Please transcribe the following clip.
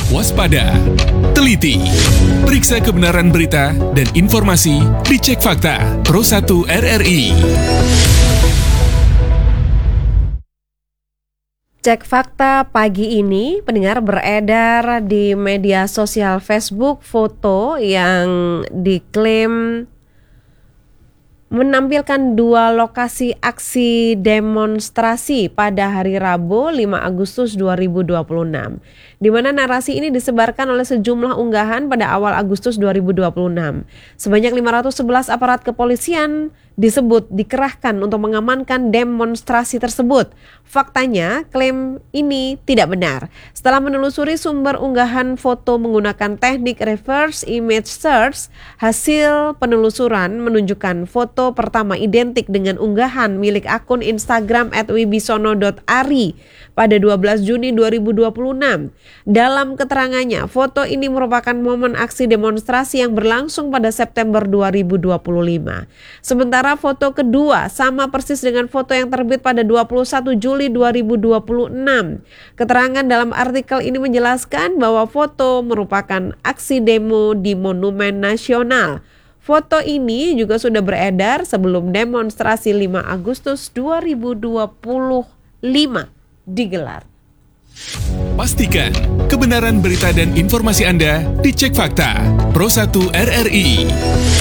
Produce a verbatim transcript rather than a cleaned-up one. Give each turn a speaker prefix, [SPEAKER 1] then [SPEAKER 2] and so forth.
[SPEAKER 1] waspada, teliti, periksa kebenaran berita dan informasi di Cek Fakta Pro satu R R I.
[SPEAKER 2] Cek Fakta pagi ini, pendengar, beredar di media sosial Facebook foto yang diklaim menampilkan dua lokasi aksi demonstrasi pada hari Rabu lima Agustus dua ribu dua puluh enam, di mana narasi ini disebarkan oleh sejumlah unggahan pada awal Agustus dua ribu dua puluh enam. Sebanyak lima ratus sebelas aparat kepolisian disebut dikerahkan untuk mengamankan demonstrasi tersebut. Faktanya, klaim ini tidak benar. Setelah menelusuri sumber unggahan foto menggunakan teknik reverse image search, hasil penelusuran menunjukkan foto pertama identik dengan unggahan milik akun Instagram at wibisono dot ari pada dua belas Juni dua ribu dua puluh enam. Dalam keterangannya, foto ini merupakan momen aksi demonstrasi yang berlangsung pada September dua ribu dua puluh lima. Sementara foto kedua sama persis dengan foto yang terbit pada dua puluh satu Juli dua ribu dua puluh enam. Keterangan dalam artikel ini menjelaskan bahwa foto merupakan aksi demo di Monumen Nasional. Foto ini juga sudah beredar sebelum demonstrasi lima Agustus dua ribu dua puluh lima digelar.
[SPEAKER 1] Pastikan kebenaran berita dan informasi Anda di Cek Fakta Pro satu R R I.